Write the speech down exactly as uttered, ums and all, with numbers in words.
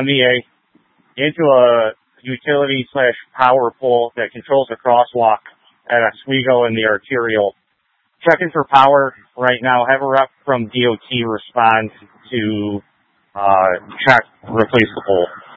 M V A into a utility slash power pole that controls a crosswalk at Oswego and the arterial. Checking for power right now. Have a rep from D O T respond to uh, check, replace the pole.